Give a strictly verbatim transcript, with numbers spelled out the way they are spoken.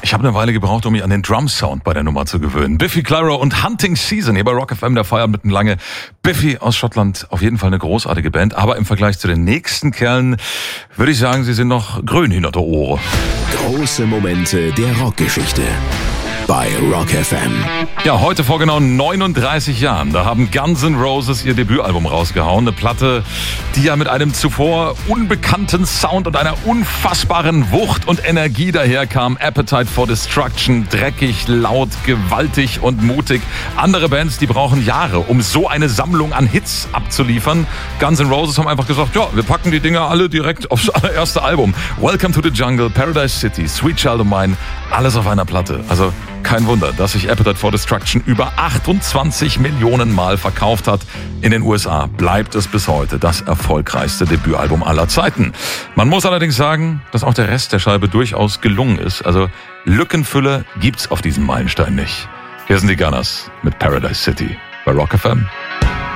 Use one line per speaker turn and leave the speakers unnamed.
Ich habe eine Weile gebraucht, um mich an den Drum-Sound bei der Nummer zu gewöhnen. Biffy Clyro und Hunting Season hier bei Rock F M, der Feiert mitten lange. Biffy aus Schottland, auf jeden Fall eine großartige Band. Aber im Vergleich zu den nächsten Kerlen würde ich sagen, sie sind noch grün hinter der Ohren.
Große Momente der Rockgeschichte bei Rock F M.
Ja, heute vor genau neununddreißig Jahren, da haben Guns N' Roses ihr Debütalbum rausgehauen. Eine Platte, die ja mit einem zuvor unbekannten Sound und einer unfassbaren Wucht und Energie daherkam. Appetite for Destruction, dreckig, laut, gewaltig und mutig. Andere Bands, die brauchen Jahre, um so eine Sammlung an Hits abzuliefern. Guns N' Roses haben einfach gesagt, ja, wir packen die Dinger alle direkt aufs allererste Album. Welcome to the Jungle, Paradise City, Sweet Child of Mine, alles auf einer Platte. Also kein Wunder, dass sich Appetite for Destruction über achtundzwanzig Millionen Mal verkauft hat. In den U S A bleibt es bis heute das erfolgreichste Debütalbum aller Zeiten. Man muss allerdings sagen, dass auch der Rest der Scheibe durchaus gelungen ist. Also Lückenfüller gibt's auf diesem Meilenstein nicht. Hier sind die Gunners mit Paradise City bei Rock F M.